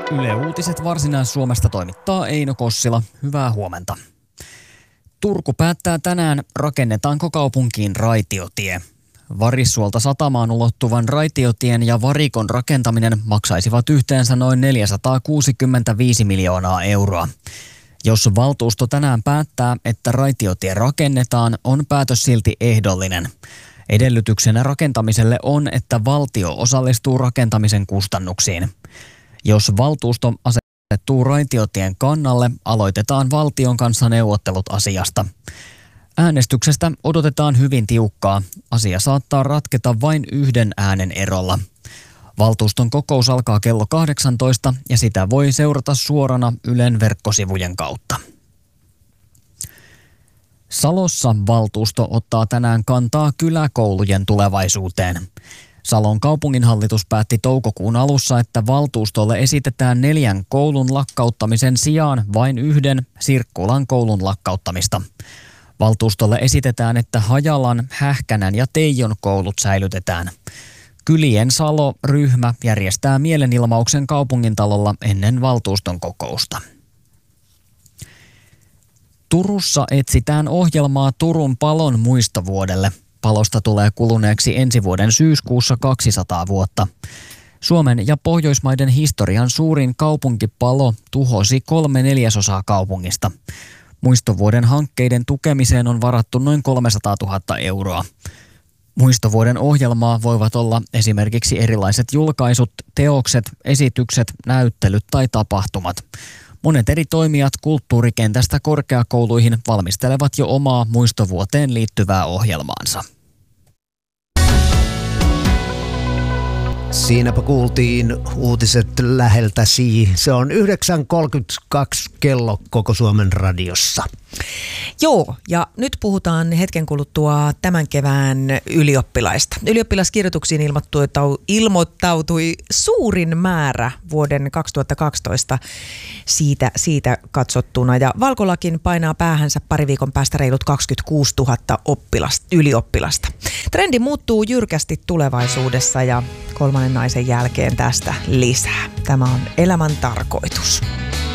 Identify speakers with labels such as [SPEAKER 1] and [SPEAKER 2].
[SPEAKER 1] Yle Uutiset Varsinais-Suomesta toimittaa Eino Kossila. Hyvää huomenta. Turku päättää tänään, rakennetaanko kaupunkiin raitiotie. Varissuolta satamaan ulottuvan raitiotien ja varikon rakentaminen maksaisivat yhteensä noin 465 miljoonaa euroa. Jos valtuusto tänään päättää, että raitiotie rakennetaan, on päätös silti ehdollinen. Edellytyksenä rakentamiselle on, että valtio osallistuu rakentamisen kustannuksiin. Jos valtuusto asettuu raitiotien kannalle, aloitetaan valtion kanssa neuvottelut asiasta. Äänestyksestä odotetaan hyvin tiukkaa. Asia saattaa ratketa vain yhden äänen erolla. Valtuuston kokous alkaa kello 18 ja sitä voi seurata suorana Ylen verkkosivujen kautta. Salossa valtuusto ottaa tänään kantaa kyläkoulujen tulevaisuuteen. Salon kaupunginhallitus päätti toukokuun alussa, että valtuustolle esitetään 4 koulun lakkauttamisen sijaan vain 1 Sirkkulan koulun lakkauttamista. Valtuustolle esitetään, että Hajalan, Hähkänän ja Teijon koulut säilytetään. Kylien Salo-ryhmä järjestää mielenilmauksen kaupungintalolla ennen valtuuston kokousta. Turussa etsitään ohjelmaa Turun palon muistovuodelle. Palosta tulee kuluneeksi ensi vuoden syyskuussa 200 vuotta. Suomen ja Pohjoismaiden historian suurin kaupunkipalo tuhosi 3/4 kaupungista. Muistovuoden hankkeiden tukemiseen on varattu noin 300 000 euroa. Muistovuoden ohjelmaa voivat olla esimerkiksi erilaiset julkaisut, teokset, esitykset, näyttelyt tai tapahtumat. Monet eri toimijat kulttuurikentästä korkeakouluihin valmistelevat jo omaa muistovuoteen liittyvää ohjelmaansa.
[SPEAKER 2] Siinäpä kuultiin uutiset läheltäsi. Se on 9.32 kello koko Suomen radiossa.
[SPEAKER 3] Joo, ja nyt puhutaan hetken kuluttua tämän kevään ylioppilaista. Ylioppilaskirjoituksiin ilmoittautui suurin määrä vuoden 2012 siitä katsottuna. Ja Valkolakin painaa päähänsä pari viikon päästä reilut 26 000 ylioppilasta. Trendi muuttuu jyrkästi tulevaisuudessa ja kolmannen naisen jälkeen tästä lisää. Tämä on elämän tarkoitus.